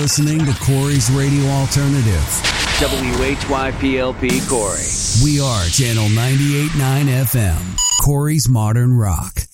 listening to Corey's Radio Alternative. WHYPLP Corey. We are Channel 98.9 FM, Corey's Modern Rock.